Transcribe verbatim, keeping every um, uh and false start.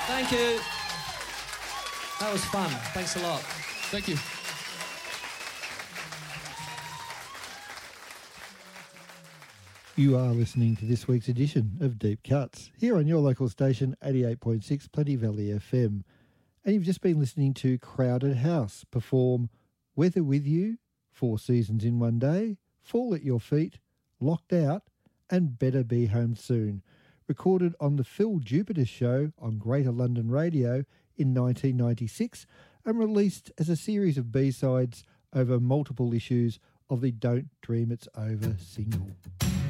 Thank you. That was fun. Thanks a lot. Thank you. You are listening to this week's edition of Deep Cuts here on your local station, eighty-eight point six Plenty Valley F M. And you've just been listening to Crowded House perform Weather With You, Four Seasons in One Day, Fall at Your Feet, Locked Out, and Better Be Home Soon, recorded on the Phil Jupiter Show on Greater London Radio in nineteen ninety-six and released as a series of B-sides over multiple issues of the Don't Dream It's Over single.